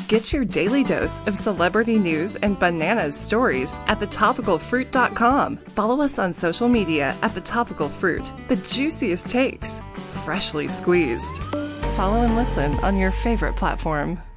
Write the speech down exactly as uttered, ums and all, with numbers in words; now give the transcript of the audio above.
Get your daily dose of celebrity news and bananas stories at the topical fruit dot com. Follow us on social media at The Topical Fruit. The juiciest takes, freshly squeezed. Follow and listen on your favorite platform.